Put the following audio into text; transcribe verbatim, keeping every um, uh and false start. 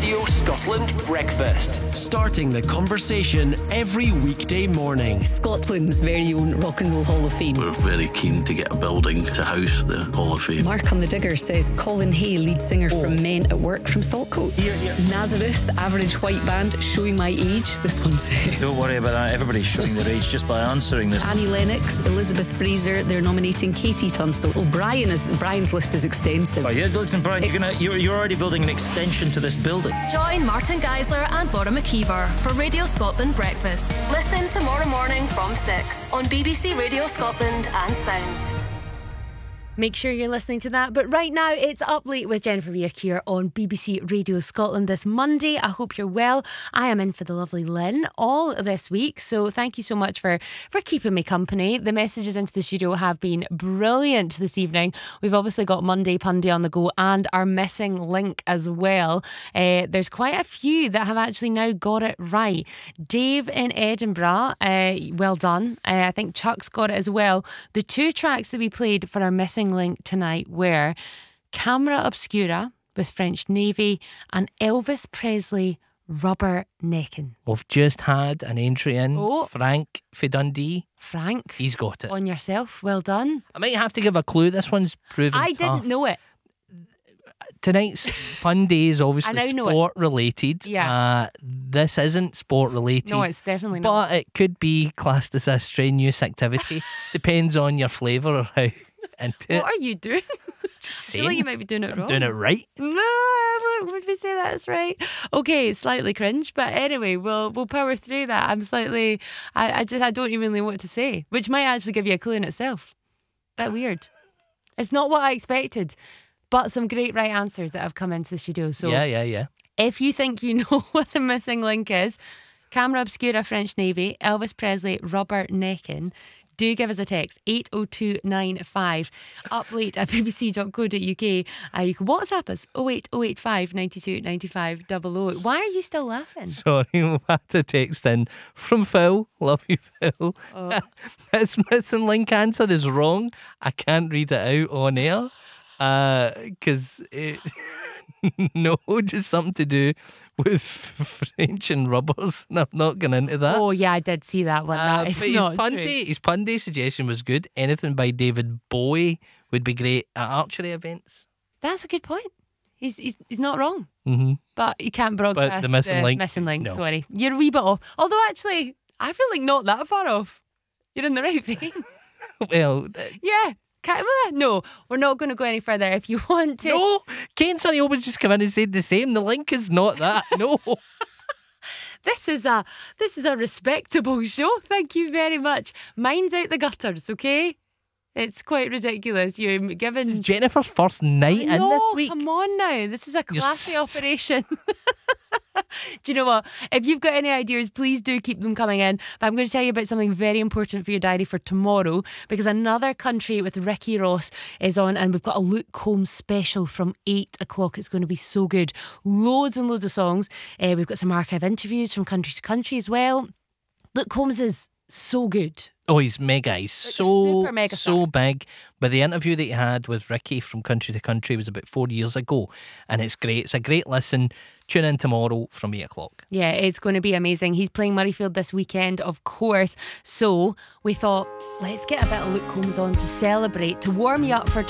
Radio Scotland Breakfast. Starting the conversation every weekday morning. Scotland's very own Rock and Roll Hall of Fame. We're very keen to get a building to house the Hall of Fame. Mark on the Digger says Colin Hay, lead singer oh. from Men at Work from Saltcoats. Here, here. Nazareth, average white band, showing my age. This one says. Don't worry about that. Everybody's showing their age just by answering this. Annie Lennox, Elizabeth Fraser. They're nominating Katie Tunstall. Oh, Brian is Brian's list is extensive. Oh, yeah, listen, Brian, you're gonna you're, you're already building an extension to this building. Join Martin Geisler and Laura McKeever for Radio Scotland Breakfast. Listen tomorrow morning from six on B B C Radio Scotland and Sounds. Make sure you're listening to that. But right now, it's Up Late with Jennifer Reich here on B B C Radio Scotland this Monday. I hope you're well. I am in for the lovely Lynn all this week. So thank you so much for, for keeping me company. The messages into the studio have been brilliant this evening. We've obviously got Monday Punday on the go and our missing link as well. Uh, there's quite a few that have actually now got it right. Dave in Edinburgh, uh, well done. Uh, I think Chuck's got it as well. The two tracks that we played for our missing link tonight were Camera Obscura with French Navy and Elvis Presley Rubber Neckin'. We've just had an entry in. Oh. Frank for Dundee. Frank, He's got it. on yourself. Well done. I might have to give a clue. This one's proven I tough. didn't know it. Tonight's fun day is obviously I now know it. sport related. Yeah. Uh, this isn't sport related. No, it's definitely not. But it could be classed as a strenuous activity. Depends on your flavour or how into it. What are you doing? Just I feel like saying. you might be doing it wrong. Doing it right. No, would we say that's right? Okay, slightly cringe, but anyway, we'll we'll power through that. I'm slightly, I, I just I don't even know what to say, which might actually give you a clue in itself. Bit weird. It's not what I expected, but some great right answers that have come into the studio. So Yeah, yeah, yeah. if you think you know what the missing link is, Camera Obscura, French Navy, Elvis Presley, Rubber Neckin', do give us a text, eight oh two nine five, up late at b b c dot co dot u k. Uh, you can WhatsApp us, oh eight oh eight five, nine two, nine five, double oh. Why are you still laughing? Sorry, we had a text in from Phil. Love you, Phil. Oh. This missing link answer is wrong. I can't read it out on air. Because it... no, just something to do with French and rubbers, and I'm not going into that. Oh yeah, I did see that one. That Uh, is but his not pundy, true. his pundy suggestion was good. Anything by David Bowie would be great at archery events. That's a good point. He's he's, he's not wrong. Mm-hmm. But you can't broadcast the missing link, Missing link, no. sorry. You're a wee bit off. Although actually, I feel like not that far off. You're in the right vein. Well, uh, Yeah. Can't, no, we're not going to go any further. If you want to. no, Kane Sonny always just come in and said the same. The link is not that. No. This is a this is a respectable show. Thank you very much. Mine's out the gutters, okay? It's quite ridiculous. You're given Jennifer's first night in no, this week. come on now. This is a You're classy s- operation. Do you know what? If you've got any ideas, please do keep them coming in. But I'm going to tell you about something very important for your diary for tomorrow, because Another Country with Ricky Ross is on, and we've got a Luke Combs special from eight o'clock. It's going to be so good. Loads and loads of songs. Uh, we've got some archive interviews from country to country as well. Luke Combs is so good. Oh, he's mega. He's Like a so, super mega so star. big. But the interview that he had with Ricky from Country to Country was about four years ago. And it's great. It's a great listen. Tune in tomorrow from eight o'clock. Yeah, it's going to be amazing. He's playing Murrayfield this weekend, of course. So we thought, let's get a bit of Luke Combs on to celebrate, to warm you up for